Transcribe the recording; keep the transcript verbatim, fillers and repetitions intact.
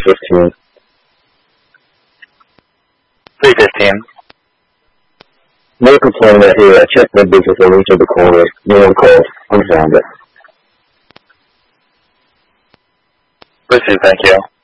fifteen. three fifteen. No complaint out here. I checked my business on each of the corners. No one called. Unfound it. Received, thank you.